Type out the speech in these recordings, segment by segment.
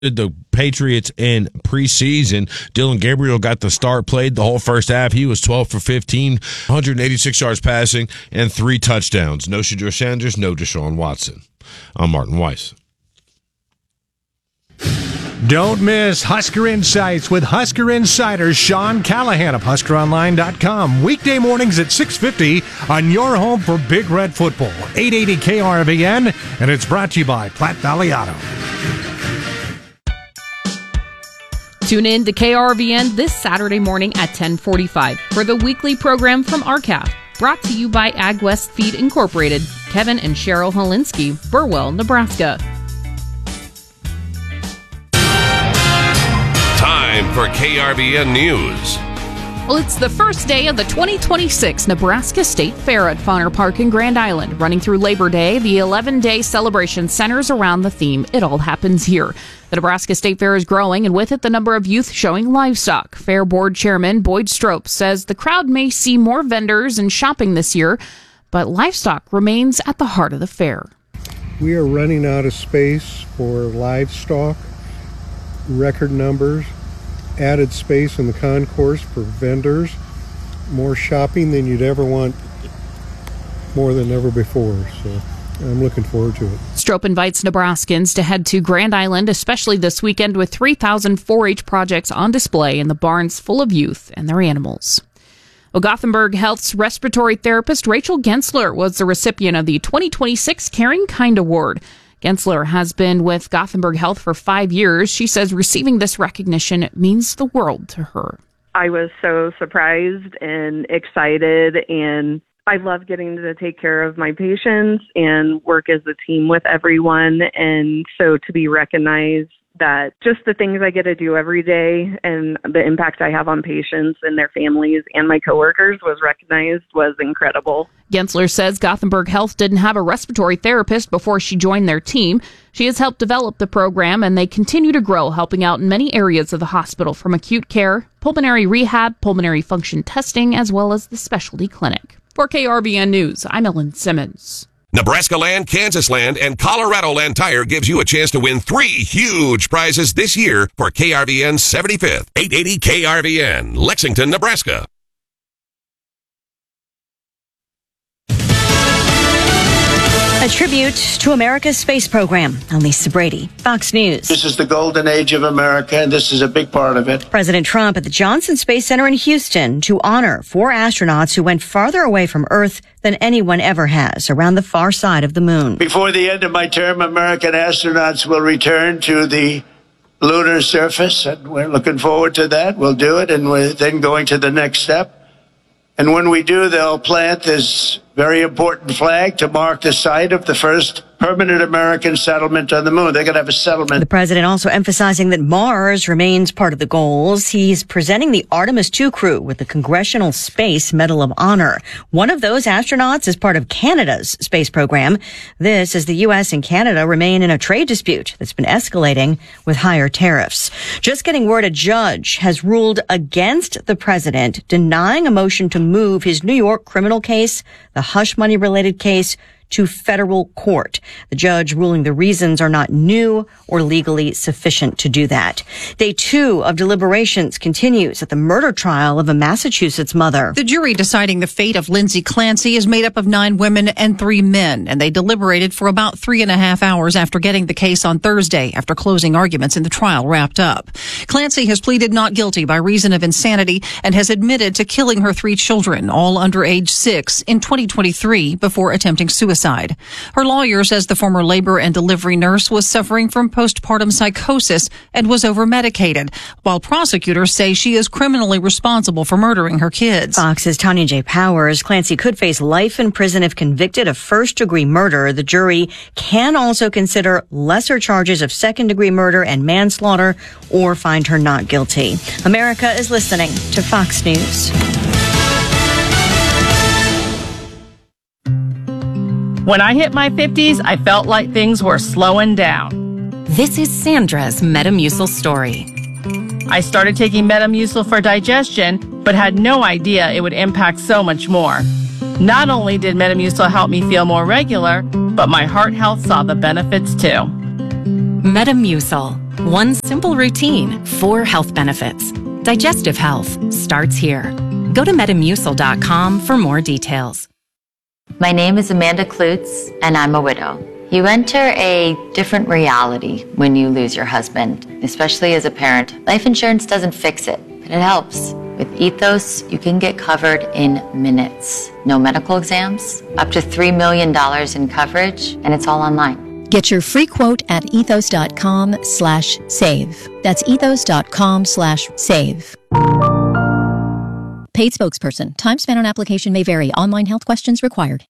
the Patriots in preseason. Dylan Gabriel got the start, played the whole first half. He was 12 for 15, 186 yards passing, and 3 touchdowns. No Shedeur Sanders, no Deshaun Watson. I'm Martin Weiss. Don't miss Husker Insights with Husker Insider Sean Callahan of HuskerOnline.com. Weekday mornings at 6:50 on your home for Big Red Football. 880 KRVN, and it's brought to you by Platte Valley Auto. Tune in to KRVN this Saturday morning at 10:45 for the weekly program from RCAF. Brought to you by AgWest Feed Incorporated. Kevin and Cheryl Holinsky, Burwell, Nebraska. Time for KRVN News. Well, it's the first day of the 2026 Nebraska State Fair at Fauner Park in Grand Island. Running through Labor Day, the 11-day celebration centers around the theme, It All Happens Here. The Nebraska State Fair is growing, and with it, the number of youth showing livestock. Fair Board Chairman Boyd Strope says the crowd may see more vendors and shopping this year, but livestock remains at the heart of the fair. We are running out of space for livestock, record numbers, added space in the concourse for vendors, more shopping than you'd ever want, more than ever before. So I'm looking forward to it. Strope invites Nebraskans to head to Grand Island, especially this weekend, with 3,000 4-H projects on display in the barns full of youth and their animals. Well, Gothenburg Health's respiratory therapist Rachel Gensler was the recipient of the 2026 Caring Kind Award. Gensler has been with Gothenburg Health for 5 years. She says receiving this recognition means the world to her. I was so surprised and excited, and I love getting to take care of my patients and work as a team with everyone. And so to be recognized that just the things I get to do every day and the impact I have on patients and their families and my coworkers was recognized was incredible. Gensler says Gothenburg Health didn't have a respiratory therapist before she joined their team. She has helped develop the program, and they continue to grow, helping out in many areas of the hospital, from acute care, pulmonary rehab, pulmonary function testing, as well as the specialty clinic. For KRVN News, I'm Ellen Simmons. Nebraska Land, Kansas Land, and Colorado Land Tire gives you a chance to win 3 huge prizes this year for KRVN's 75th. 880 KRVN, Lexington, Nebraska. A tribute to America's space program. I'm Lisa Brady, Fox News. This is the golden age of America, and this is a big part of it. President Trump at the Johnson Space Center in Houston to honor 4 astronauts who went farther away from Earth than anyone ever has, around the far side of the moon. Before the end of my term, American astronauts will return to the lunar surface, and we're looking forward to that. We'll do it, and we're then going to the next step. And when we do, they'll plant this very important flag to mark the site of the first permanent American settlement on the moon. They're going to have a settlement. The president also emphasizing that Mars remains part of the goals. He's presenting the Artemis II crew with the Congressional Space Medal of Honor. One of those astronauts is part of Canada's space program. This as the U.S. and Canada remain in a trade dispute that's been escalating with higher tariffs. Just getting word, a judge has ruled against the president, denying a motion to move his New York criminal case, the hush money related case, to federal court. The judge ruling the reasons are not new or legally sufficient to do that. Day 2 of deliberations continues at the murder trial of a Massachusetts mother. The jury deciding the fate of Lindsay Clancy is made up of 9 women and 3 men, and they deliberated for about 3.5 hours after getting the case on Thursday, after closing arguments in the trial wrapped up. Clancy has pleaded not guilty by reason of insanity and has admitted to killing her 3 children, all under age 6, in 2023 before attempting suicide. Her lawyer says the former labor and delivery nurse was suffering from postpartum psychosis and was over-medicated, while prosecutors say she is criminally responsible for murdering her kids. Fox's Tanya J. Powers. Clancy could face life in prison if convicted of first-degree murder. The jury can also consider lesser charges of second-degree murder and manslaughter or find her not guilty. America is listening to Fox News. When I hit my 50s, I felt like things were slowing down. This is Sandra's Metamucil story. I started taking Metamucil for digestion, but had no idea it would impact so much more. Not only did Metamucil help me feel more regular, but my heart health saw the benefits too. Metamucil, One simple routine, 4 health benefits. Digestive health starts here. Go to Metamucil.com for more details. My name is Amanda Klutz, and I'm a widow. You enter a different reality when you lose your husband, especially as a parent. Life insurance doesn't fix it, but it helps. With Ethos, you can get covered in minutes. No medical exams, up to $3 million in coverage, and it's all online. Get your free quote at ethos.com/save. That's ethos.com/save. Paid spokesperson. Time spent on application may vary. Online health questions required.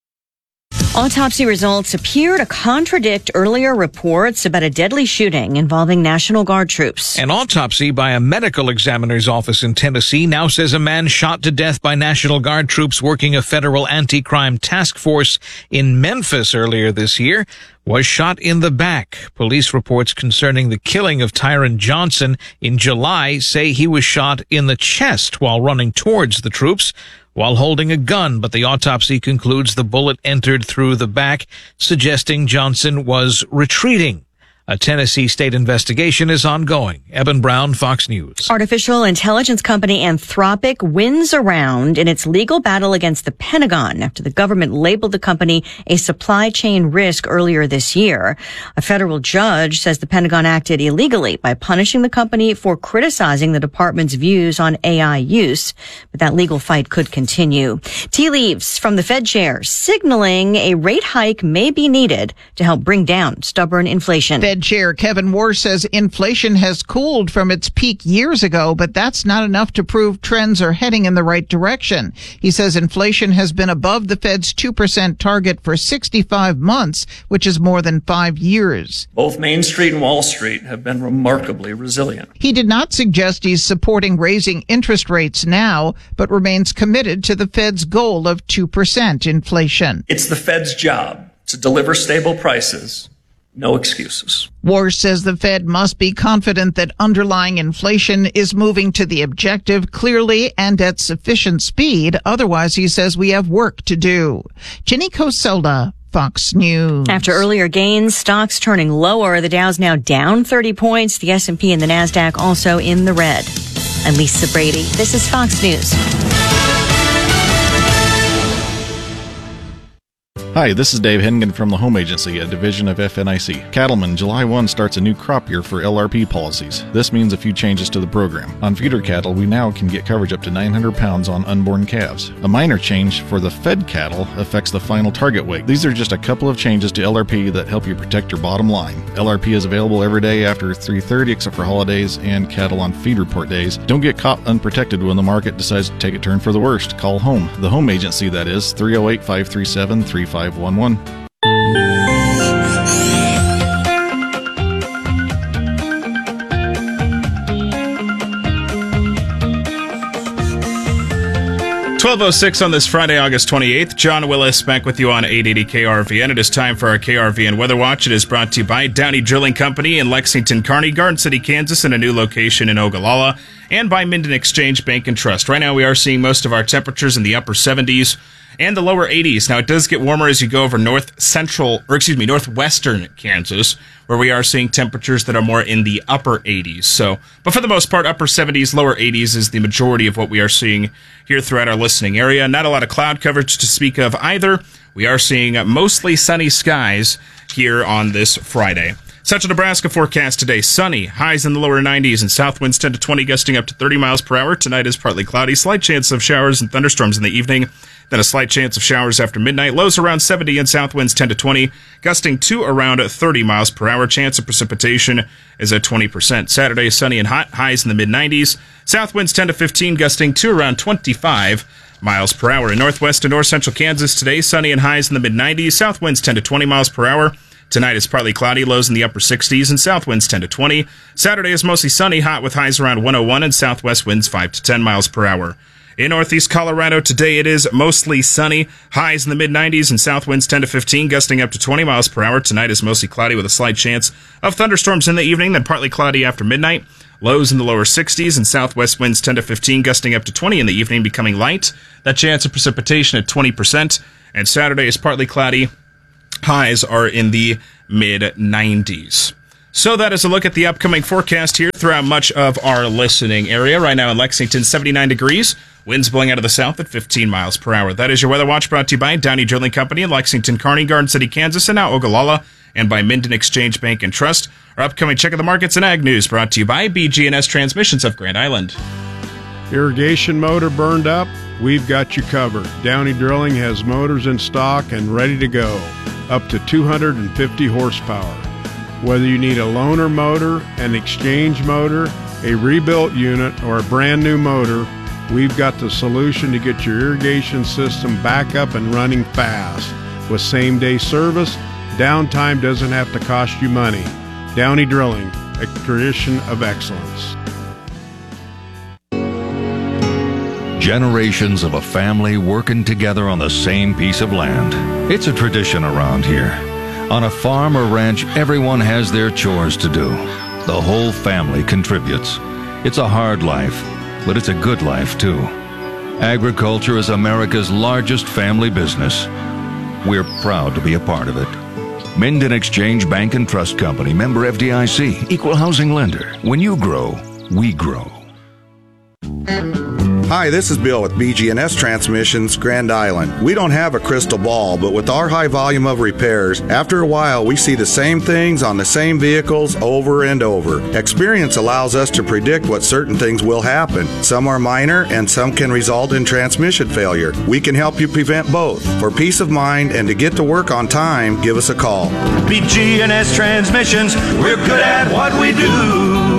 Autopsy results appear to contradict earlier reports about a deadly shooting involving National Guard troops. An autopsy by a medical examiner's office in Tennessee now says a man shot to death by National Guard troops working a federal anti-crime task force in Memphis earlier this year was shot in the back. Police reports concerning the killing of Tyron Johnson in July say he was shot in the chest while running towards the troops while holding a gun, but the autopsy concludes the bullet entered through the back, suggesting Johnson was retreating. A Tennessee state investigation is ongoing. Eben Brown, Fox News. Artificial intelligence company Anthropic wins around in its legal battle against the Pentagon after the government labeled the company a supply chain risk earlier this year. A federal judge says the Pentagon acted illegally by punishing the company for criticizing the department's views on AI use, but that legal fight could continue. Tea leaves from the Fed chair signaling a rate hike may be needed to help bring down stubborn inflation. Fed Chair Kevin Warsh says inflation has cooled from its peak years ago, but that's not enough to prove trends are heading in the right direction. He says inflation has been above the Fed's 2% target for 65 months, which is more than 5 years. Both Main Street and Wall Street have been remarkably resilient. He did not suggest he's supporting raising interest rates now, but remains committed to the Fed's goal of 2% inflation. It's the Fed's job to deliver stable prices. No excuses. Warsh says the Fed must be confident that underlying inflation is moving to the objective clearly and at sufficient speed. Otherwise, he says we have work to do. Jenny Coselda, Fox News. After earlier gains, stocks turning lower. The Dow's now down 30 points. The S&P and the NASDAQ also in the red. I'm Lisa Brady. This is Fox News. Hi, this is Dave Hennigan from the Home Agency, a division of FNIC. Cattlemen, July 1 starts a new crop year for LRP policies. This means a few changes to the program. On feeder cattle, we now can get coverage up to 900 pounds on unborn calves. A minor change for the fed cattle affects the final target weight. These are just a couple of changes to LRP that help you protect your bottom line. LRP is available every day after 3:30 except for holidays and cattle on feed report days. Don't get caught unprotected when the market decides to take a turn for the worst. Call home. The Home Agency, that is, 308-537-3511. 12:06 on this Friday, August 28th. John Willis back with you on 880 KRVN. It is time for our KRVN Weather Watch. It is brought to you by Downey Drilling Company in Lexington, Kearney, Garden City, Kansas, and a new location in Ogallala, and by Minden Exchange Bank and Trust. Right now we are seeing most of our temperatures in the upper 70s and the lower 80s. Now, it does get warmer as you go over northwestern Kansas, where we are seeing temperatures that are more in the upper 80s. So, but for the most part, upper 70s, lower 80s is the majority of what we are seeing here throughout our listening area. Not a lot of cloud coverage to speak of either. We are seeing mostly sunny skies here on this Friday. Central Nebraska forecast today, sunny, highs in the lower 90s, and south winds 10 to 20, gusting up to 30 miles per hour. Tonight is partly cloudy, slight chance of showers and thunderstorms in the evening, then a slight chance of showers after midnight. Lows around 70 and south winds 10 to 20, gusting to around 30 miles per hour. Chance of precipitation is at 20%. Saturday is sunny and hot, highs in the mid-90s, south winds 10 to 15, gusting to around 25 miles per hour. In northwest and north central Kansas today, sunny and highs in the mid-90s, south winds 10 to 20 miles per hour. Tonight is partly cloudy, lows in the upper 60s, and south winds 10 to 20. Saturday is mostly sunny, hot with highs around 101, and southwest winds 5 to 10 miles per hour. In northeast Colorado today, it is mostly sunny, highs in the mid-90s, and south winds 10 to 15, gusting up to 20 miles per hour. Tonight is mostly cloudy with a slight chance of thunderstorms in the evening, then partly cloudy after midnight. Lows in the lower 60s, and southwest winds 10 to 15, gusting up to 20 in the evening, becoming light. That chance of precipitation at 20%, and Saturday is partly cloudy. Highs are in the mid-90s. So that is a look at the upcoming forecast here throughout much of our listening area. Right now in Lexington, 79 degrees. Winds blowing out of the south at 15 miles per hour. That is your Weather Watch, brought to you by Downey Drilling Company in Lexington, Kearney, Garden City, Kansas, and now Ogallala, and by Minden Exchange Bank and Trust. Our upcoming check of the markets and ag news brought to you by BG&S Transmissions of Grand Island. Irrigation motor burned up? We've got you covered. Downey Drilling has motors in stock and ready to go, up to 250 horsepower. Whether you need a loaner motor, an exchange motor, a rebuilt unit, or a brand new motor, we've got the solution to get your irrigation system back up and running fast. With same-day service, downtime doesn't have to cost you money. Downey Drilling, a tradition of excellence. Generations of a family working together on the same piece of land. It's a tradition around here. On a farm or ranch, everyone has their chores to do. The whole family contributes. It's a hard life, but it's a good life too. Agriculture is America's largest family business. We're proud to be a part of it. Minden Exchange Bank and Trust Company, member FDIC, equal housing lender. When you grow, we grow. Hi, this is Bill with BG&S Transmissions, Grand Island. We don't have a crystal ball, but with our high volume of repairs, after a while we see the same things on the same vehicles over and over. Experience allows us to predict what certain things will happen. Some are minor and some can result in transmission failure. We can help you prevent both. For peace of mind and to get to work on time, give us a call. BG&S Transmissions, we're good at what we do.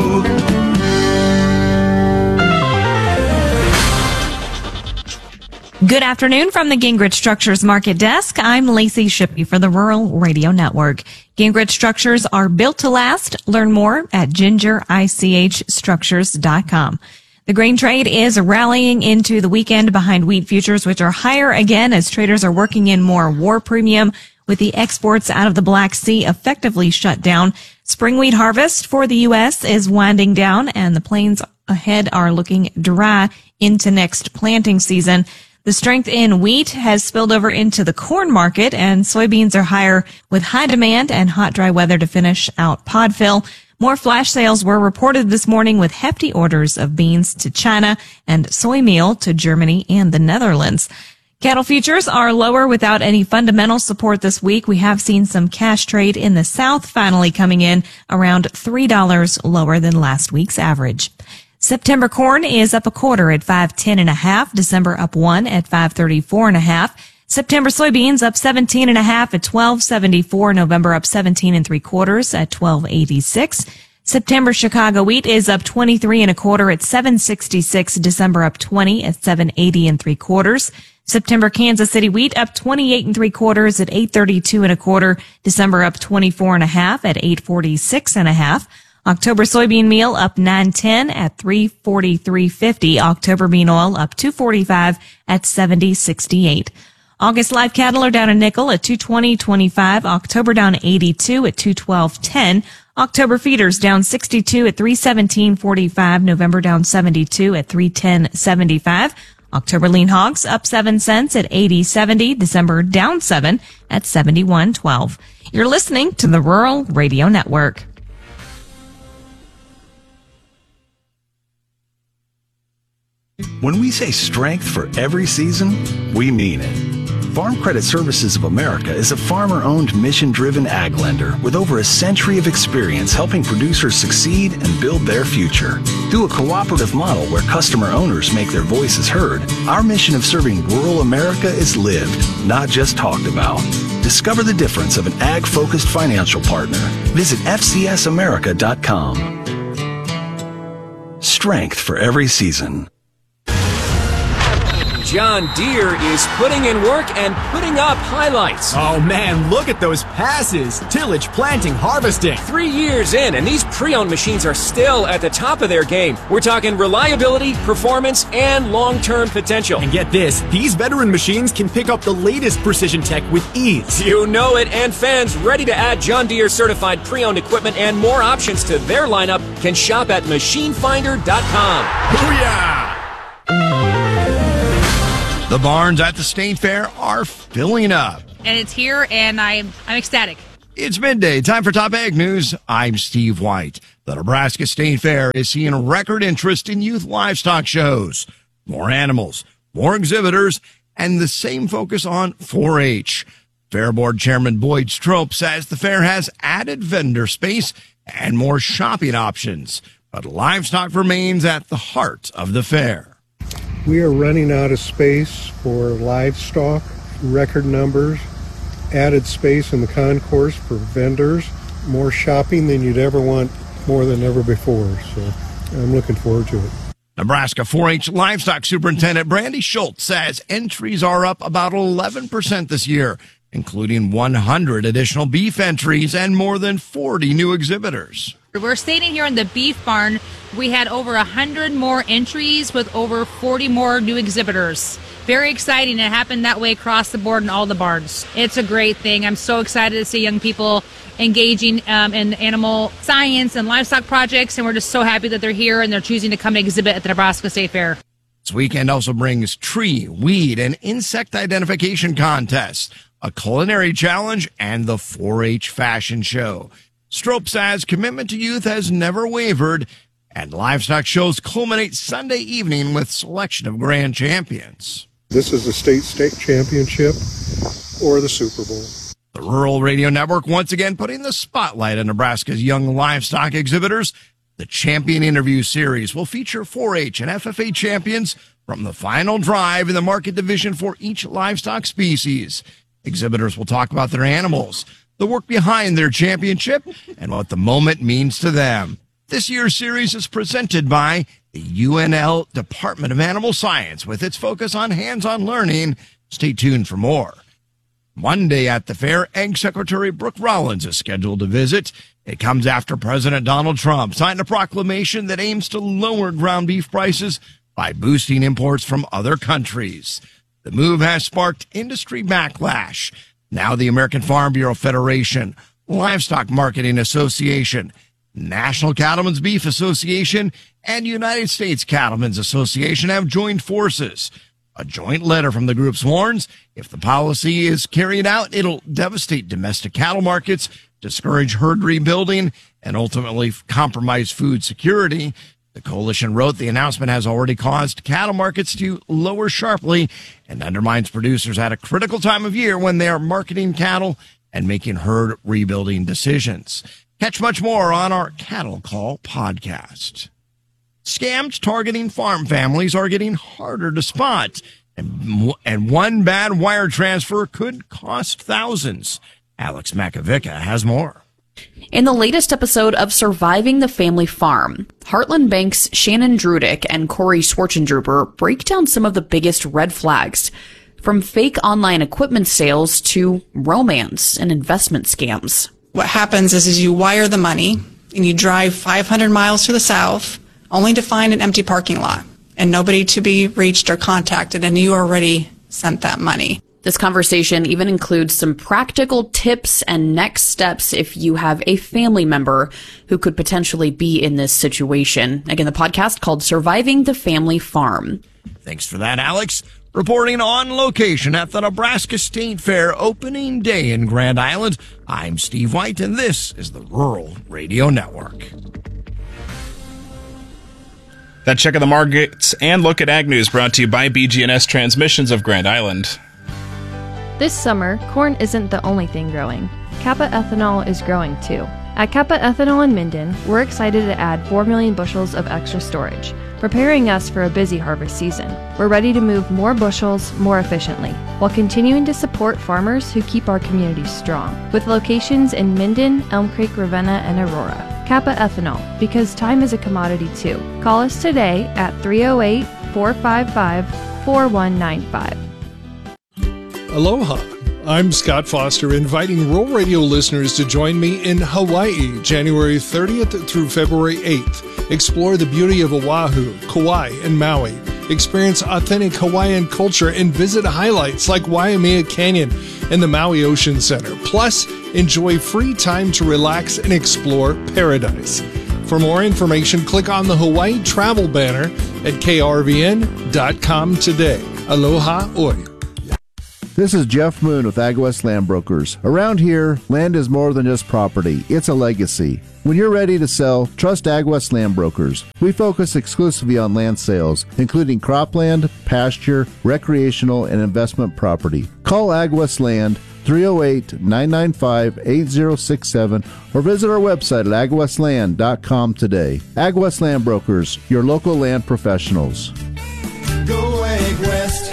Good afternoon from the Gingrich Structures Market Desk. I'm Lacey Shippey for the Rural Radio Network. Gingrich Structures are built to last. Learn more at gingerichstructures.com. The grain trade is rallying into the weekend behind wheat futures, which are higher again as traders are working in more war premium with the exports out of the Black Sea effectively shut down. Spring wheat harvest for the U.S. is winding down and the plains ahead are looking dry into next planting season. The strength in wheat has spilled over into the corn market, and soybeans are higher with high demand and hot, dry weather to finish out pod fill. More flash sales were reported this morning with hefty orders of beans to China and soy meal to Germany and the Netherlands. Cattle futures are lower without any fundamental support this week. We have seen some cash trade in the South finally coming in around $3 lower than last week's average. September corn is up a quarter at 5.10.5. December up 1 at 5.34.5. September soybeans up 17.5 at 12.74. November up 17 3/4 at 12.86. September Chicago wheat is up 23 1/4 at 7.66. December up 20 at 7.80 3/4. September Kansas City wheat up 28 3/4 at 8.32 1/4. December up 24 1/2 at 8.46 1/2. October soybean meal up 9.10 at 3.43.50. October bean oil up 2.45 at 70.68. August live cattle are down a nickel at 220.25. October down 82 at 212.10. October feeders down 62 at 317.45. November down 72 at 310.75. October lean hogs up 7 cents at 80.70. December down 7 at 71.12. You're listening to the Rural Radio Network. When we say strength for every season, we mean it. Farm Credit Services of America is a farmer-owned, mission-driven ag lender with over a century of experience helping producers succeed and build their future. Through a cooperative model where customer owners make their voices heard, our mission of serving rural America is lived, not just talked about. Discover the difference of an ag-focused financial partner. Visit fcsamerica.com. Strength for every season. John Deere is putting in work and putting up highlights. Oh man, look at those passes. Tillage, planting, harvesting. 3 years in, and these pre-owned machines are still at the top of their game. We're talking reliability, performance, and long-term potential. And get this, these veteran machines can pick up the latest precision tech with ease. You know it, and fans ready to add John Deere certified pre-owned equipment and more options to their lineup can shop at machinefinder.com. Booyah! The barns at the State Fair are filling up. And it's here, and I'm ecstatic. It's midday. Time for Top Ag News. I'm Steve White. The Nebraska State Fair is seeing record interest in youth livestock shows. More animals, more exhibitors, and the same focus on 4-H. Fair Board Chairman Boyd Strope says the fair has added vendor space and more shopping options, but livestock remains at the heart of the fair. We are running out of space for livestock, record numbers, added space in the concourse for vendors, more shopping than you'd ever want, more than ever before. So I'm looking forward to it. Nebraska 4-H Livestock Superintendent Brandy Schultz says entries are up about 11% this year, including 100 additional beef entries and more than 40 new exhibitors. We're standing here in the beef barn. We had over 100 more entries with over 40 more new exhibitors. Very exciting. It happened that way across the board in all the barns. It's a great thing. I'm so excited to see young people engaging in animal science and livestock projects, and we're just so happy that they're here and they're choosing to come exhibit at the Nebraska State Fair. This weekend also brings tree, weed, and insect identification contests, a culinary challenge, and the 4-H fashion show. Strope says commitment to youth has never wavered, and livestock shows culminate Sunday evening with selection of grand champions. This is the state championship or the Super Bowl. The Rural Radio Network once again putting the spotlight on Nebraska's young livestock exhibitors. The Champion Interview Series will feature 4-H and FFA champions from the final drive in the market division for each livestock species. Exhibitors will talk about their animals, the work behind their championship, and what the moment means to them. This year's series is presented by the UNL Department of Animal Science with its focus on hands-on learning. Stay tuned for more. Monday at the fair, Ag Secretary Brooke Rollins is scheduled to visit. It comes after President Donald Trump signed a proclamation that aims to lower ground beef prices by boosting imports from other countries. The move has sparked industry backlash. Now the American Farm Bureau Federation, Livestock Marketing Association, National Cattlemen's Beef Association, and United States Cattlemen's Association have joined forces. A joint letter from the groups warns if the policy is carried out, it'll devastate domestic cattle markets, discourage herd rebuilding, and ultimately compromise food security. The coalition wrote the announcement has already caused cattle markets to lower sharply and undermines producers at a critical time of year when they are marketing cattle and making herd rebuilding decisions. Catch much more on our Cattle Call podcast. Scams targeting farm families are getting harder to spot, and one bad wire transfer could cost thousands. Alex Makovica has more. In the latest episode of Surviving the Family Farm, Heartland Bank's Shannon Drudick and Corey Schwartzendruber break down some of the biggest red flags, from fake online equipment sales to romance and investment scams. What happens is you wire the money and you drive 500 miles to the south only to find an empty parking lot and nobody to be reached or contacted, and you already sent that money. This conversation even includes some practical tips and next steps if you have a family member who could potentially be in this situation. Again, the podcast called Surviving the Family Farm. Thanks for that, Alex. Reporting on location at the Nebraska State Fair opening day in Grand Island, I'm Steve White, and this is the Rural Radio Network. That check of the markets and look at Ag News brought to you by BG&S Transmissions of Grand Island. This summer, corn isn't the only thing growing. Kappa Ethanol is growing too. At Kappa Ethanol in Minden, we're excited to add 4 million bushels of extra storage, preparing us for a busy harvest season. We're ready to move more bushels more efficiently, while continuing to support farmers who keep our communities strong, with locations in Minden, Elm Creek, Ravenna, and Aurora. Kappa Ethanol, because time is a commodity too. Call us today at 308-455-4195. Aloha. I'm Scott Foster, inviting Rural Radio listeners to join me in Hawaii, January 30th through February 8th. Explore the beauty of Oahu, Kauai, and Maui. Experience authentic Hawaiian culture and visit highlights like Waimea Canyon and the Maui Ocean Center. Plus, enjoy free time to relax and explore paradise. For more information, click on the Hawaii travel banner at krvn.com today. Aloha oi. This is Jeff Moon with AgWest Land Brokers. Around here, land is more than just property. It's a legacy. When you're ready to sell, trust AgWest Land Brokers. We focus exclusively on land sales, including cropland, pasture, recreational, and investment property. Call AgWest Land 308-995-8067 or visit our website at agwestland.com today. AgWest Land Brokers, your local land professionals. Go AgWest.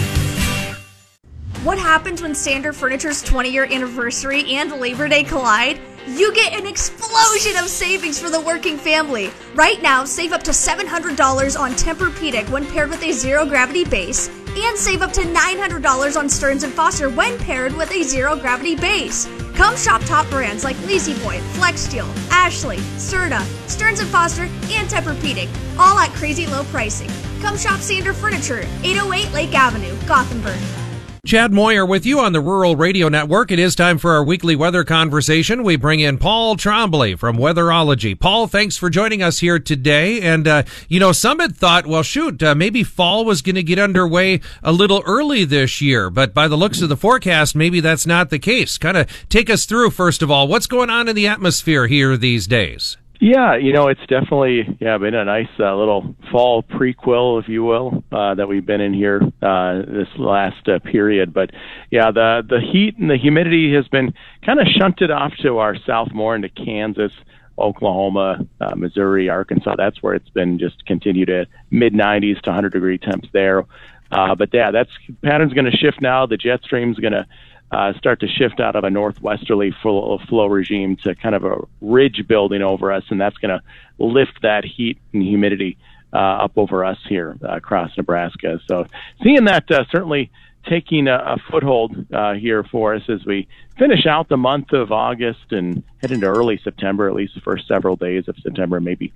What happens when Standard Furniture's 20-year anniversary and Labor Day collide? You get an explosion of savings for the working family. Right now, save up to $700 on Tempur-Pedic when paired with a zero-gravity base, and save up to $900 on Stearns & Foster when paired with a zero-gravity base. Come shop top brands like La-Z-Boy, FlexSteel, Ashley, Serta, Stearns & Foster, and Tempur-Pedic, all at crazy low pricing. Come shop Standard Furniture, 808 Lake Avenue, Gothenburg. Chad Moyer with you on the Rural Radio Network. It is time for our weekly weather conversation. We bring in Paul Trombley from Weatherology. Paul, thanks for joining us here today. And, some had thought, well, shoot, maybe fall was going to get underway a little early this year. But by the looks of the forecast, maybe that's not the case. Kind of take us through, first of all, what's going on in the atmosphere here these days? Yeah, it's definitely been a nice little fall prequel, if you will, that we've been in here this last period. But yeah, the heat and the humidity has been kind of shunted off to our south more into Kansas, Oklahoma, Missouri, Arkansas. That's where it's been just continued at mid-90s to 100-degree temps there. But yeah, that's pattern's going to shift now. The jet stream's going to start to shift out of a northwesterly flow regime to kind of a ridge building over us, and that's going to lift that heat and humidity up over us here across Nebraska. So seeing that certainly taking a foothold here for us as we finish out the month of August and head into early September, at least the first several days of September, maybe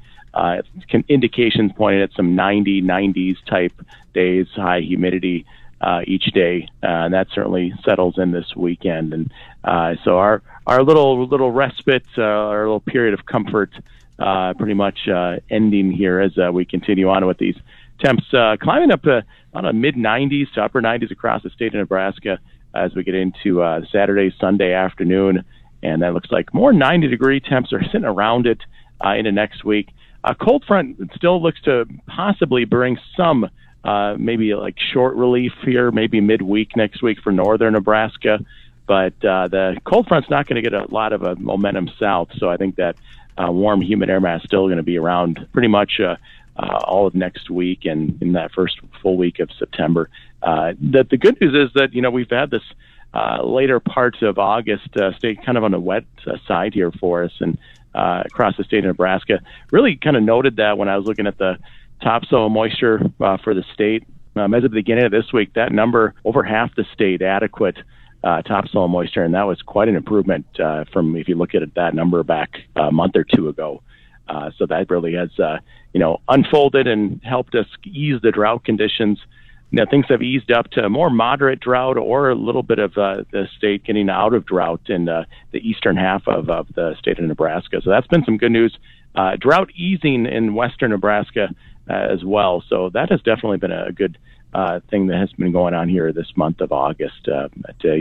indications pointing at some 90s type days, high humidity each day, and that certainly settles in this weekend. And so our little respite, our little period of comfort, pretty much ending here as we continue on with these temps climbing up on a mid-90s to upper 90s across the state of Nebraska as we get into Saturday, Sunday afternoon, and that looks like more 90-degree temps are sitting around it into next week. A cold front still looks to possibly bring some maybe like short relief here, maybe midweek next week for northern Nebraska. But the cold front's not going to get a lot of momentum south, so I think that warm, humid air mass is still going to be around pretty much all of next week and in that first full week of September. The good news is that, we've had this later part of August stay kind of on the wet side here for us and across the state of Nebraska. Really kind of noted that when I was looking at the topsoil moisture for the state. As of the beginning of this week, that number, over half the state adequate topsoil moisture, and that was quite an improvement from if you look at that number back a month or two ago. So that really has, unfolded and helped us ease the drought conditions. Now, things have eased up to more moderate drought or a little bit of the state getting out of drought in the eastern half of the state of Nebraska. So that's been some good news. Drought easing in western Nebraska as well. So that has definitely been a good thing that has been going on here this month of August. The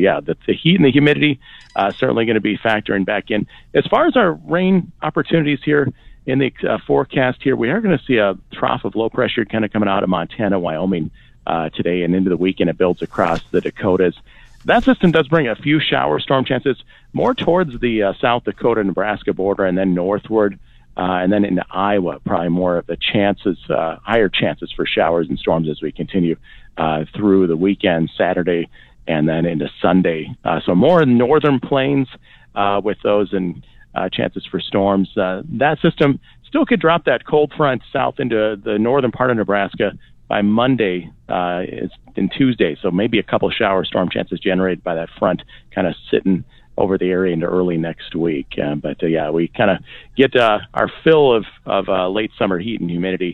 heat and the humidity certainly going to be factoring back in. As far as our rain opportunities here in the forecast here, we are going to see a trough of low pressure kind of coming out of Montana, Wyoming today and into the weekend. It builds across the Dakotas. That system does bring a few shower storm chances more towards the South Dakota, Nebraska border and then northward. And then into Iowa, probably more of the chances, higher chances for showers and storms as we continue through the weekend, Saturday, and then into Sunday. So more in northern plains with those and chances for storms. That system still could drop that cold front south into the northern part of Nebraska by Monday and Tuesday. So maybe a couple shower storm chances generated by that front kind of sitting over the area into early next week. But we kind of get our fill of late summer heat and humidity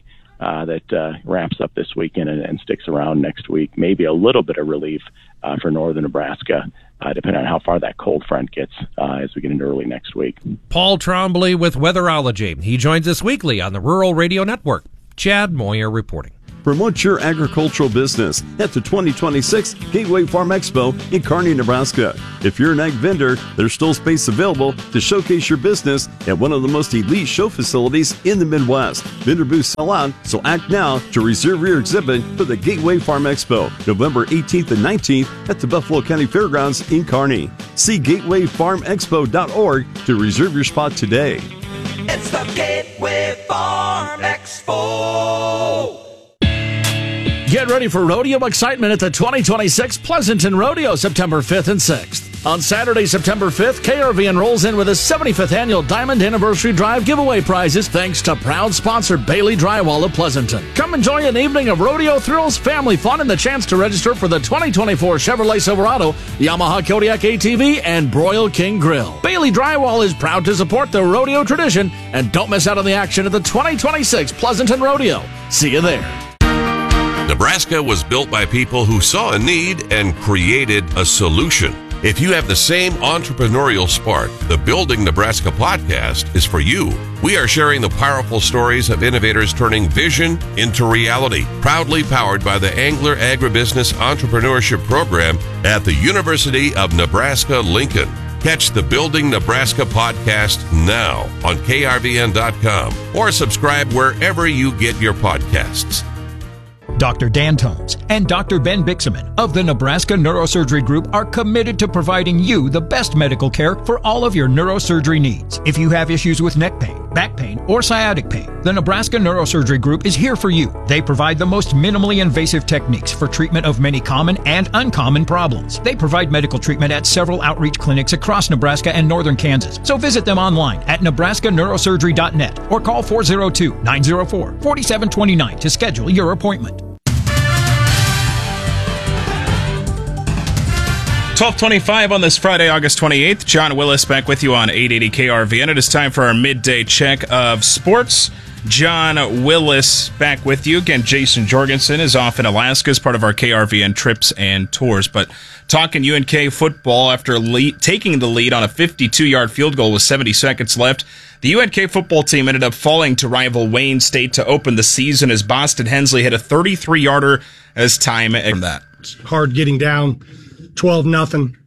that ramps up this weekend and sticks around next week. Maybe a little bit of relief for northern Nebraska, depending on how far that cold front gets as we get into early next week. Paul Trombley with Weatherology. He joins us weekly on the Rural Radio Network. Chad Moyer reporting. Promote your agricultural business at the 2026 Gateway Farm Expo in Kearney, Nebraska. If you're an ag vendor, there's still space available to showcase your business at one of the most elite show facilities in the Midwest. Vendor booths sell out, so act now to reserve your exhibit for the Gateway Farm Expo, November 18th and 19th at the Buffalo County Fairgrounds in Kearney. See gatewayfarmexpo.org to reserve your spot today. It's the Gateway Farm Expo. Get ready for rodeo excitement at the 2026 Pleasanton Rodeo, September 5th and 6th. On Saturday, September 5th, KRVN rolls in with a 75th annual Diamond Anniversary Drive giveaway prizes thanks to proud sponsor Bailey Drywall of Pleasanton. Come enjoy an evening of rodeo thrills, family fun, and the chance to register for the 2024 Chevrolet Silverado, Yamaha Kodiak ATV, and Broil King Grill. Bailey Drywall is proud to support the rodeo tradition, and don't miss out on the action at the 2026 Pleasanton Rodeo. See you there. Nebraska was built by people who saw a need and created a solution. If you have the same entrepreneurial spark, the Building Nebraska podcast is for you. We are sharing the powerful stories of innovators turning vision into reality. Proudly powered by the Angler Agribusiness Entrepreneurship Program at the University of Nebraska-Lincoln. Catch the Building Nebraska podcast now on krvn.com or subscribe wherever you get your podcasts. Dr. Dan Tomes and Dr. Ben Bixaman of the Nebraska Neurosurgery Group are committed to providing you the best medical care for all of your neurosurgery needs. If you have issues with neck pain, back pain, or sciatic pain, the Nebraska Neurosurgery Group is here for you. They provide the most minimally invasive techniques for treatment of many common and uncommon problems. They provide medical treatment at several outreach clinics across Nebraska and northern Kansas. So visit them online at nebraskaneurosurgery.net or call 402-904-4729 to schedule your appointment. 12:25 on this Friday, August 28th. John Willis back with you on 880 KRVN. It is time for our midday check of sports. John Willis back with you. Again, Jason Jorgensen is off in Alaska as part of our KRVN trips and tours. But talking UNK football after taking the lead on a 52-yard field goal with 70 seconds left, the UNK football team ended up falling to rival Wayne State to open the season as Boston Hensley hit a 33-yarder as time from that. It's hard getting down 12-0.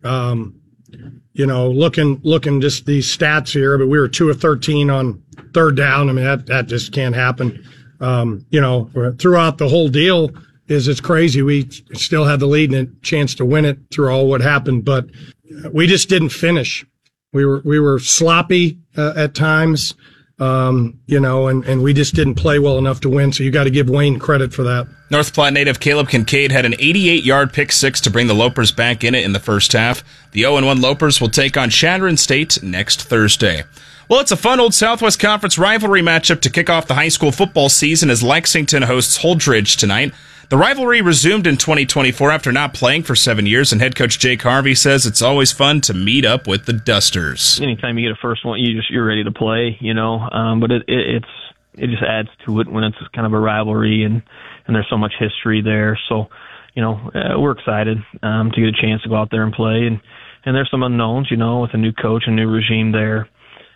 Looking just these stats here, but we were 2 of 13 on third down. I mean, that just can't happen. Throughout the whole deal it's crazy. We still had the lead and a chance to win it through all what happened, but we just didn't finish. We were sloppy at times, and we just didn't play well enough to win. So you got to give Wayne credit for that. North Platte native Caleb Kincaid had an 88-yard pick six to bring the Lopers back in it in the first half. The 0-1 Lopers will take on Chadron State next Thursday. Well, it's a fun old Southwest Conference rivalry matchup to kick off the high school football season as Lexington hosts Holdridge tonight. The rivalry resumed in 2024 after not playing for 7 years, and head coach Jake Harvey says it's always fun to meet up with the Dusters. Anytime you get a first one, you're ready to play, but it just adds to it when it's kind of a rivalry and there's so much history there. So, we're excited to get a chance to go out there and play, and there's some unknowns, with a new coach and new regime there.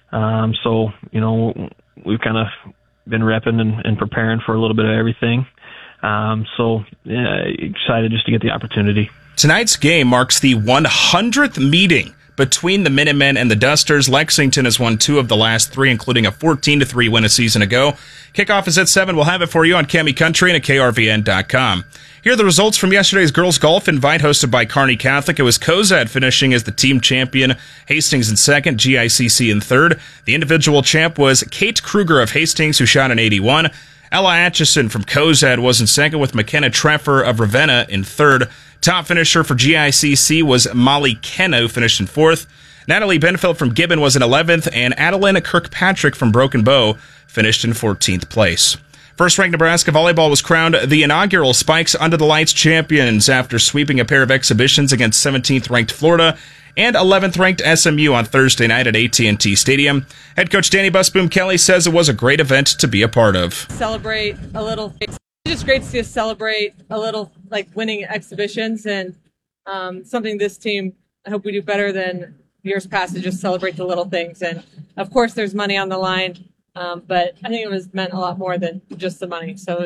We've kind of been repping and preparing for a little bit of everything. Excited just to get the opportunity. Tonight's game marks the 100th meeting between the Minutemen and the Dusters. Lexington has won 2 of the last 3, including a 14-3 win a season ago. Kickoff is at 7. We'll have it for you on Cami Country and at KRVN.com. Here are the results from yesterday's girls golf invite hosted by Kearney Catholic. It was Cozad finishing as the team champion, Hastings in second, GICC in third. The individual champ was Kate Kruger of Hastings, who shot an 81. Ella Atchison from Cozad was in second, with McKenna Treffer of Ravenna in third. Top finisher for GICC was Molly Kenna, who finished in fourth. Natalie Benfeld from Gibbon was in 11th, and Adeline Kirkpatrick from Broken Bow finished in 14th place. First-ranked Nebraska volleyball was crowned the inaugural Spikes Under the Lights champions after sweeping a pair of exhibitions against 17th-ranked Florida and 11th-ranked SMU on Thursday night at AT&T Stadium. Head coach Danny Busboom Kelly says it was a great event to be a part of. Celebrate a little. It's just great to celebrate a little, like winning exhibitions, and something this team, I hope we do better than years past, to just celebrate the little things. And of course there's money on the line, but I think it was meant a lot more than just the money. So it was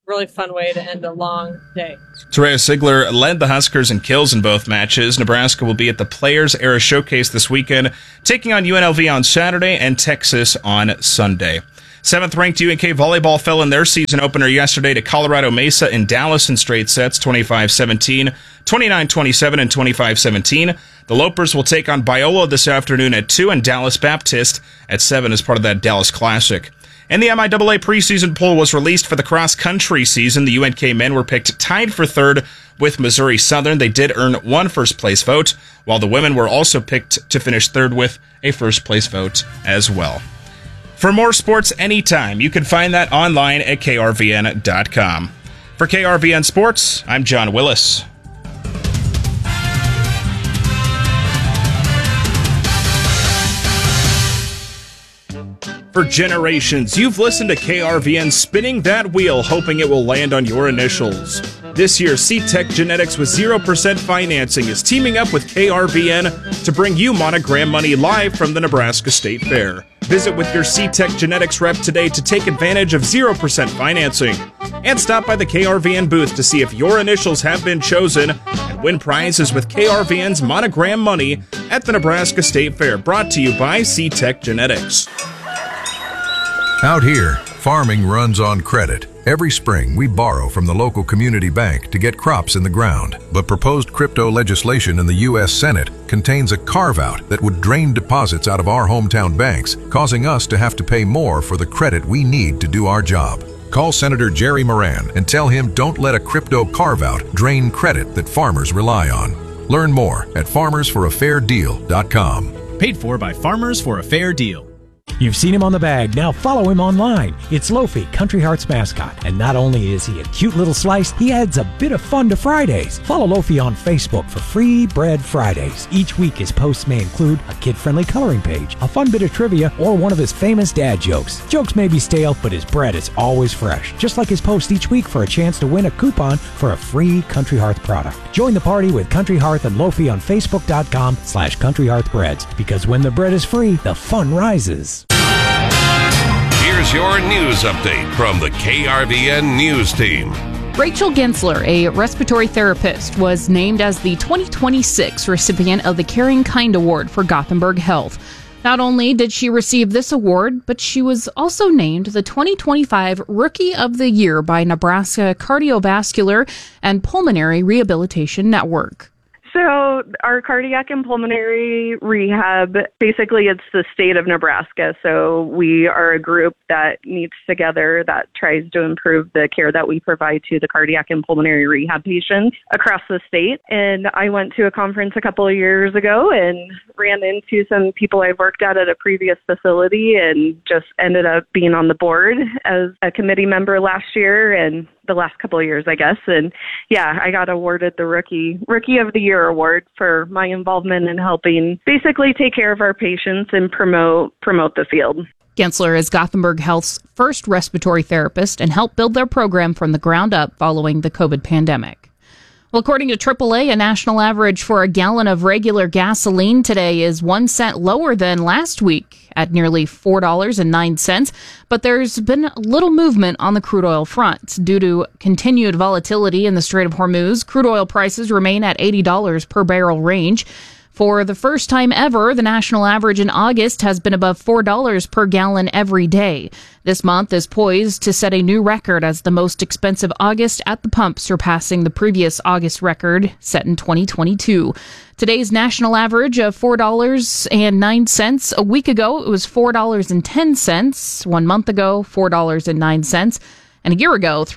really fun way to end a long day. Terea Sigler led the Huskers in kills in both matches. Nebraska will be at the Players Era Showcase this weekend, taking on UNLV on Saturday and Texas on Sunday. 7th-ranked UNK volleyball fell in their season opener yesterday to Colorado Mesa in Dallas in straight sets, 25-17, 29-27, and 25-17. The Lopers will take on Biola this afternoon at 2 and Dallas Baptist at 7 as part of that Dallas Classic. And the MIAA preseason poll was released for the cross-country season. The UNK men were picked tied for third with Missouri Southern. They did earn one first-place vote, while the women were also picked to finish third with a first-place vote as well. For more sports anytime, you can find that online at krvn.com. For KRVN Sports, I'm John Willis. For generations, you've listened to KRVN spinning that wheel, hoping it will land on your initials. This year, C-Tech Genetics with 0% financing is teaming up with KRVN to bring you Monogram Money live from the Nebraska State Fair. Visit with your C-Tech Genetics rep today to take advantage of 0% financing. And stop by the KRVN booth to see if your initials have been chosen and win prizes with KRVN's Monogram Money at the Nebraska State Fair. Brought to you by C-Tech Genetics. Out here, farming runs on credit. Every spring, we borrow from the local community bank to get crops in the ground. But proposed crypto legislation in the U.S. Senate contains a carve-out that would drain deposits out of our hometown banks, causing us to have to pay more for the credit we need to do our job. Call Senator Jerry Moran and tell him don't let a crypto carve-out drain credit that farmers rely on. Learn more at farmersforafairdeal.com. Paid for by Farmers for a Fair Deal. You've seen him on the bag, now follow him online. It's Lofi, Country Heart's mascot, and not only is he a cute little slice, he adds a bit of fun to Fridays. Follow Lofi on Facebook for Free Bread Fridays. Each week his posts may include a kid-friendly coloring page, a fun bit of trivia, or one of his famous dad jokes. Jokes may be stale, but his bread is always fresh. Just like his post each week for a chance to win a coupon for a free Country Hearth product. Join the party with Country Hearth and Lofi on Facebook.com/CountryHearthBreads, because when the bread is free, the fun rises. Here's your news update from the KRVN News Team. Rachel Gensler, a respiratory therapist, was named as the 2026 recipient of the Caring Kind Award for Gothenburg Health. Not only did she receive this award, but she was also named the 2025 Rookie of the Year by Nebraska Cardiovascular and Pulmonary Rehabilitation Network. So our cardiac and pulmonary rehab, basically it's the state of Nebraska. So we are a group that meets together that tries to improve the care that we provide to the cardiac and pulmonary rehab patients across the state. And I went to a conference a couple of years ago and ran into some people I've worked at a previous facility and just ended up being on the board as a committee member last year and the last couple of years, I guess. And yeah, I got awarded the Rookie of the Year award for my involvement in helping basically take care of our patients and promote the field. Gensler is Gothenburg Health's first respiratory therapist and helped build their program from the ground up following the COVID pandemic. Well, according to AAA, a national average for a gallon of regular gasoline today is 1 cent lower than last week at nearly $4.09. But there's been little movement on the crude oil front. Due to continued volatility in the Strait of Hormuz, crude oil prices remain at $80 per barrel range. For the first time ever, the national average in August has been above $4 per gallon every day. This month is poised to set a new record as the most expensive August at the pump, surpassing the previous August record set in 2022. Today's national average of $4.09. A week ago, it was $4.10. 1 month ago, $4.09. And a year ago,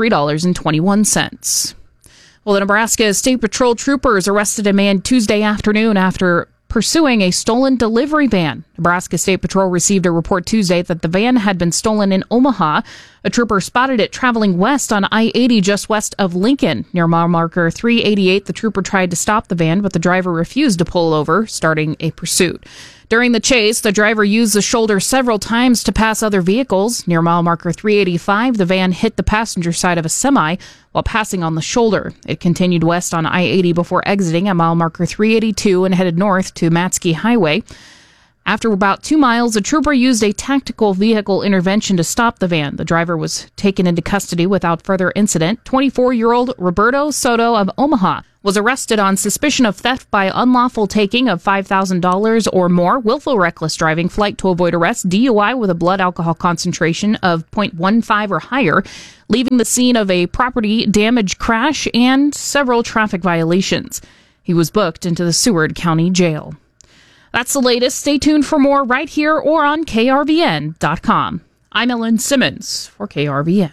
$3.21. Well, the Nebraska State Patrol troopers arrested a man Tuesday afternoon after pursuing a stolen delivery van. Nebraska State Patrol received a report Tuesday that the van had been stolen in Omaha. A trooper spotted it traveling west on I-80 just west of Lincoln. Near mile marker 388, the trooper tried to stop the van, but the driver refused to pull over, starting a pursuit. During the chase, the driver used the shoulder several times to pass other vehicles. Near mile marker 385, the van hit the passenger side of a semi while passing on the shoulder. It continued west on I-80 before exiting at mile marker 382 and headed north to Matsky Highway. After about 2 miles, a trooper used a tactical vehicle intervention to stop the van. The driver was taken into custody without further incident. 24-year-old Roberto Soto of Omaha was arrested on suspicion of theft by unlawful taking of $5,000 or more, willful reckless driving, flight to avoid arrest, DUI with a blood alcohol concentration of 0.15 or higher, leaving the scene of a property damage crash, and several traffic violations. He was booked into the Seward County Jail. That's the latest. Stay tuned for more right here or on KRVN.com. I'm Ellen Simmons for KRVN.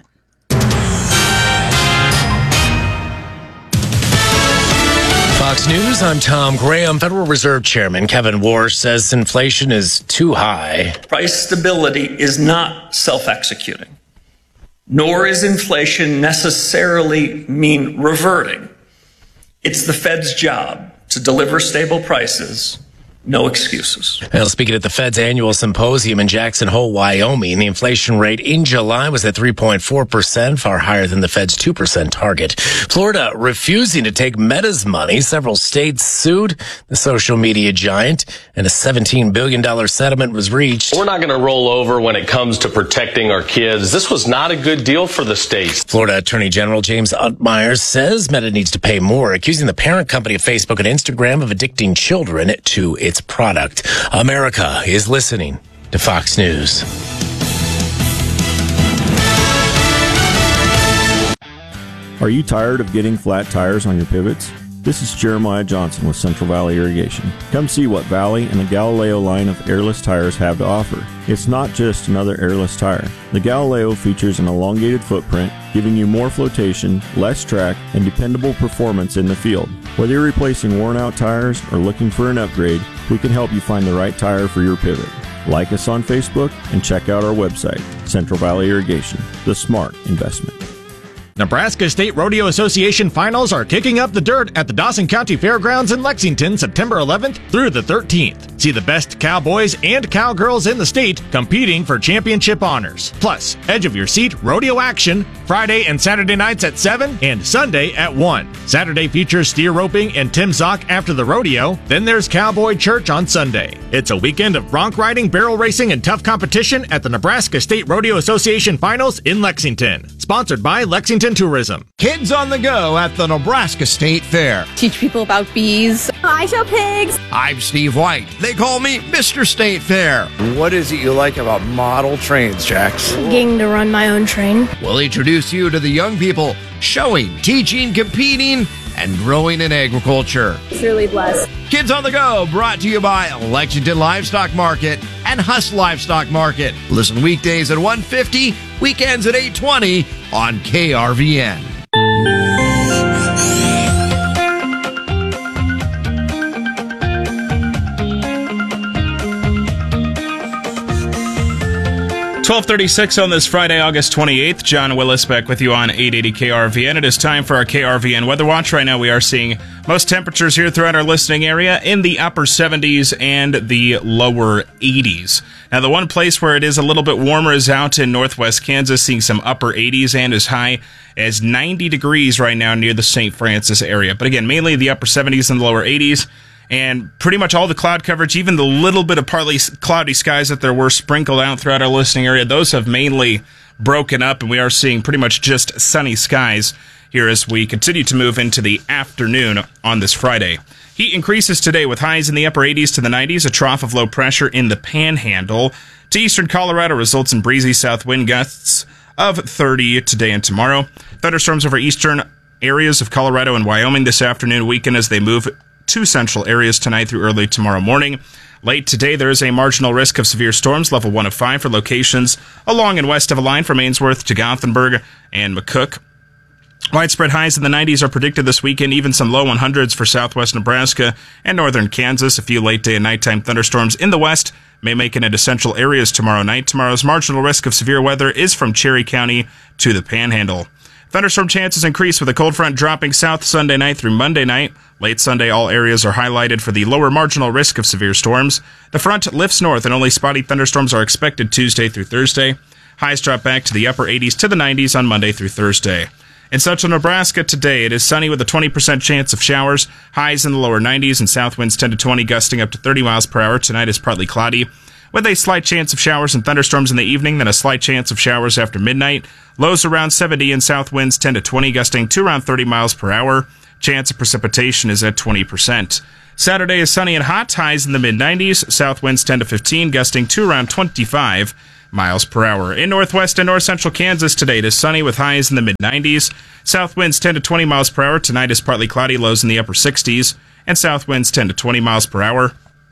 Fox News, I'm Tom Graham. Federal Reserve Chairman Kevin Warsh says inflation is too high. Price stability is not self-executing, nor is inflation necessarily mean reverting. It's the Fed's job to deliver stable prices. No excuses. Well, speaking at the Fed's annual symposium in Jackson Hole, Wyoming, the inflation rate in July was at 3.4%, far higher than the Fed's 2% target. Florida refusing to take Meta's money. Several states sued the social media giant, and a $17 billion settlement was reached. We're not going to roll over when it comes to protecting our kids. This was not a good deal for the states. Florida Attorney General James Utmire says Meta needs to pay more, accusing the parent company of Facebook and Instagram of addicting children to its product. America is listening to Fox News. Are you tired of getting flat tires on your pivots? This is Jeremiah Johnson with Central Valley Irrigation. Come see what Valley and the Galileo line of airless tires have to offer. It's not just another airless tire. The Galileo features an elongated footprint, giving you more flotation, less track, and dependable performance in the field. Whether you're replacing worn-out tires or looking for an upgrade, we can help you find the right tire for your pivot. Like us on Facebook and check out our website, Central Valley Irrigation, the smart investment. Nebraska State Rodeo Association finals are kicking up the dirt at the Dawson County Fairgrounds in Lexington, September 11th through the 13th. See the best cowboys and cowgirls in the state competing for championship honors. Plus, edge of your seat rodeo action Friday and Saturday nights at 7 and Sunday at 1. Saturday features steer roping and Tim Zock after the rodeo. Then there's Cowboy Church on Sunday. It's a weekend of bronc riding, barrel racing, and tough competition at the Nebraska State Rodeo Association finals in Lexington. Sponsored by Lexington Tourism. Kids on the go at the Nebraska State Fair. Teach people about bees. I show pigs. I'm Steve White. They call me Mr. State Fair. What is it you like about model trains, Jax? Getting to run my own train. We'll introduce you to the young people showing, teaching, competing, and growing in agriculture. It's really blessed. Kids on the Go, brought to you by Lexington Livestock Market and Huss Livestock Market. Listen weekdays at 1:50, weekends at 8:20 on KRVN. $12:36 on this Friday, August 28th. John Willis back with you on 880 KRVN. It is time for our KRVN Weather Watch. Right now we are seeing most temperatures here throughout our listening area in the upper 70s and the lower 80s. Now, the one place where it is a little bit warmer is out in northwest Kansas, seeing some upper 80s and as high as 90 degrees right now near the St. Francis area. But again, mainly the upper 70s and the lower 80s. And pretty much all the cloud coverage, even the little bit of partly cloudy skies that there were sprinkled out throughout our listening area, those have mainly broken up, and we are seeing pretty much just sunny skies here as we continue to move into the afternoon on this Friday. Heat increases today with highs in the upper 80s to the 90s. A trough of low pressure in the Panhandle to eastern Colorado results in breezy south wind gusts of 30 today and tomorrow. Thunderstorms over eastern areas of Colorado and Wyoming this afternoon, weaken as they move to central areas tonight through early tomorrow morning. Late today, there is a marginal risk of severe storms, level 1 of 5 for locations along and west of a line from Ainsworth to Gothenburg and McCook. Widespread highs in the 90s are predicted this weekend, even some low 100s for southwest Nebraska and northern Kansas. A few late day and nighttime thunderstorms in the west may make it into central areas tomorrow night. Tomorrow's marginal risk of severe weather is from Cherry County to the Panhandle. Thunderstorm chances increase with a cold front dropping south Sunday night through Monday night. Late Sunday, all areas are highlighted for the lower marginal risk of severe storms. The front lifts north and only spotty thunderstorms are expected Tuesday through Thursday. Highs drop back to the upper 80s to the 90s on Monday through Thursday. In central Nebraska today, it is sunny with a 20% chance of showers, highs in the lower 90s, and south winds 10 to 20, gusting up to 30 miles per hour. Tonight is partly cloudy, with a slight chance of showers and thunderstorms in the evening, then a slight chance of showers after midnight. Lows around 70 and south winds 10 to 20, gusting to around 30 miles per hour. Chance of precipitation is at 20%. Saturday is sunny and hot, highs in the mid-90s, south winds 10 to 15, gusting to around 25 miles per hour. In northwest and north central Kansas today, it is sunny with highs in the mid-90s. South winds 10 to 20 miles per hour. Tonight is partly cloudy, lows in the upper 60s, and south winds 10 to 20 miles per hour.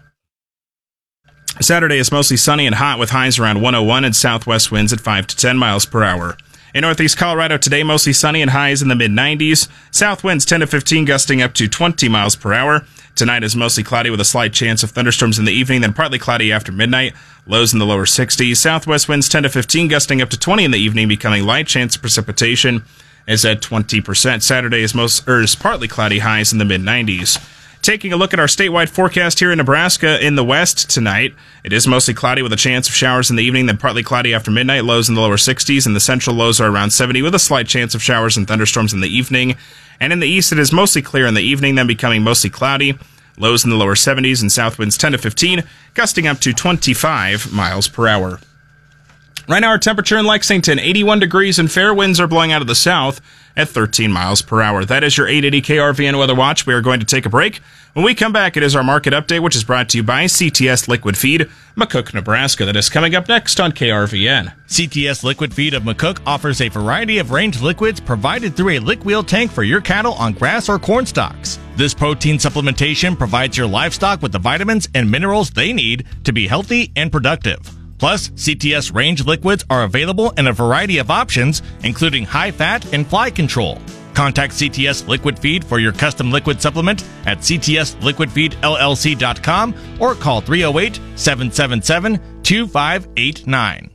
Saturday is mostly sunny and hot with highs around 101 and southwest winds at 5 to 10 miles per hour. In northeast Colorado today, mostly sunny and highs in the mid-90s. South winds 10 to 15, gusting up to 20 miles per hour. Tonight is mostly cloudy with a slight chance of thunderstorms in the evening, then partly cloudy after midnight. Lows in the lower 60s. Southwest winds 10 to 15, gusting up to 20 in the evening, becoming light. Chance of precipitation is at 20%. Saturday is partly cloudy, highs in the mid-90s. Taking a look at our statewide forecast here in Nebraska in the west tonight, it is mostly cloudy with a chance of showers in the evening, then partly cloudy after midnight. Lows in the lower 60s, and the central lows are around 70 with a slight chance of showers and thunderstorms in the evening. And in the east, it is mostly clear in the evening, then becoming mostly cloudy. Lows in the lower 70s and south winds 10 to 15, gusting up to 25 miles per hour. Right now, our temperature in Lexington, 81 degrees, and fair winds are blowing out of the south at 13 miles per hour. That is your 880 KRVN Weather Watch. We are going to take a break. When we come back, it is our market update, which is brought to you by CTS Liquid Feed, McCook, Nebraska. That is coming up next on KRVN. CTS Liquid Feed of McCook offers a variety of range liquids provided through a lick wheel tank for your cattle on grass or corn stalks. This protein supplementation provides your livestock with the vitamins and minerals they need to be healthy and productive. Plus, CTS range liquids are available in a variety of options, including high fat and fly control. Contact CTS Liquid Feed for your custom liquid supplement at ctsliquidfeedllc.com or call 308-777-2589.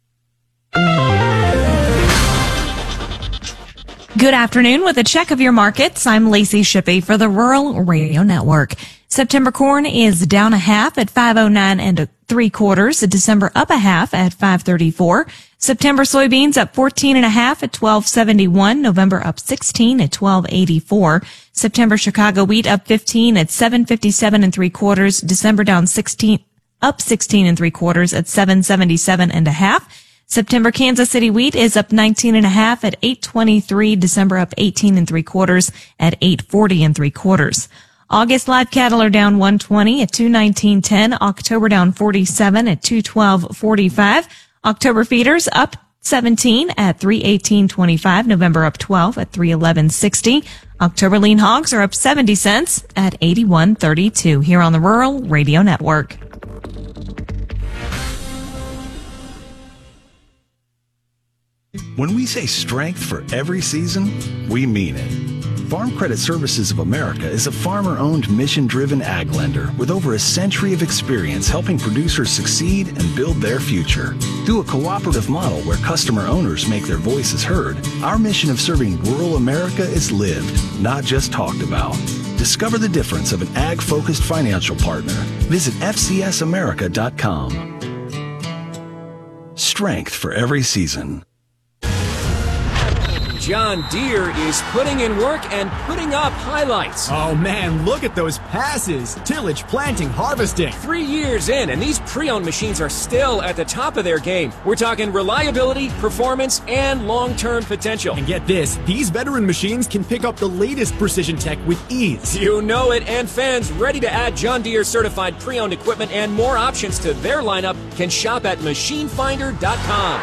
Good afternoon. With a check of your markets, I'm Lacey Shippey for the Rural Radio Network. September corn is down a half at 509 3/4. December up a half at 534. September soybeans up 14 and a half at 1271. November up 16 at 1284. September Chicago wheat up 15 at 757 3/4. December down 16, up 16 3/4 at 777 and a half. September Kansas City wheat is up 19 and a half at 823. December up 18 3/4 at 840 3/4. August live cattle are down 120 at 219.10. October down 47 at 212.45. October feeders up 17 at 318.25. November up 12 at 311.60. October lean hogs are up 70 cents at 81.32 here on the Rural Radio Network. When we say strength for every season, we mean it. Farm Credit Services of America is a farmer-owned, mission-driven ag lender with over a century of experience helping producers succeed and build their future. Through a cooperative model where customer owners make their voices heard, our mission of serving rural America is lived, not just talked about. Discover the difference of an ag-focused financial partner. Visit fcsamerica.com. Strength for every season. John Deere is putting in work and putting up highlights. Oh man, look at those passes. Tillage, planting, harvesting. 3 years in, and these pre-owned machines are still at the top of their game. We're talking reliability, performance, and long-term potential. And get this, these veteran machines can pick up the latest precision tech with ease. You know it, and fans ready to add John Deere certified pre-owned equipment and more options to their lineup can shop at machinefinder.com.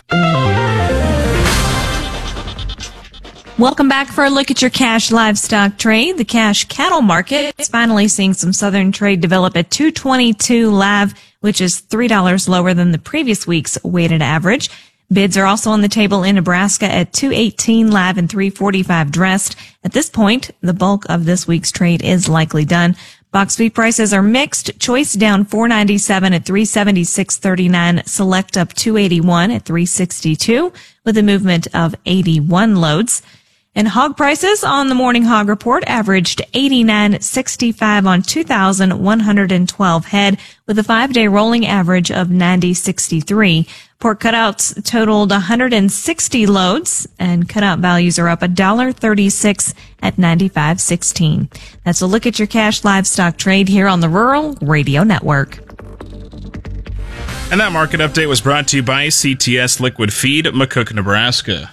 Welcome back for a look at your cash livestock trade. The cash cattle market is finally seeing some southern trade develop at 222 live, which is $3 lower than the previous week's weighted average. Bids are also on the table in Nebraska at 218 live and 345 dressed. At this point, the bulk of this week's trade is likely done. Box beef prices are mixed. Choice down $4.97 at $376.39. Select up $2.81 at $362 with a movement of 81 loads. And hog prices on the Morning Hog Report averaged $89.65 on 2,112 head with a 5-day rolling average of $90.63. Pork cutouts totaled 160 loads, and cutout values are up $1.36 at $95.16. That's a look at your cash livestock trade here on the Rural Radio Network. And that market update was brought to you by CTS Liquid Feed, McCook, Nebraska.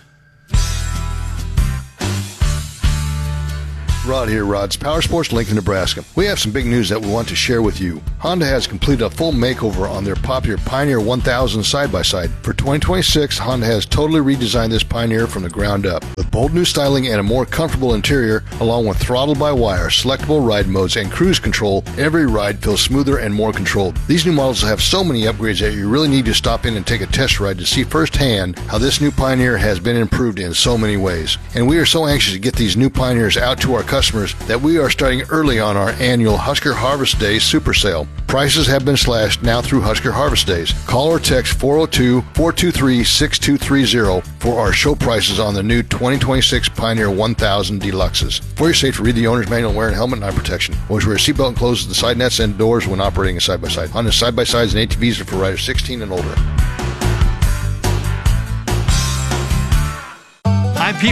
Rod here, Rod's Power Sports, Lincoln, Nebraska. We have some big news that we want to share with you. Honda has completed a full makeover on their popular Pioneer 1000 side-by-side. For 2026, Honda has totally redesigned this Pioneer from the ground up. With bold new styling and a more comfortable interior, along with throttle-by-wire, selectable ride modes, and cruise control, every ride feels smoother and more controlled. These new models have so many upgrades that you really need to stop in and take a test ride to see firsthand how this new Pioneer has been improved in so many ways. And we are so anxious to get these new Pioneers out to our customers that we are starting early on our annual Husker Harvest Day Super Sale. Prices have been slashed now through Husker Harvest Days. Call or text 402-423-6230 for our show prices on the new 2026 Pioneer 1000 Deluxes. For your safety, read the owner's manual, wearing helmet and eye protection. Always wear a seatbelt and close the side nets and doors when operating a side-by-side. Honda side-by-sides and ATVs are for riders 16 and older.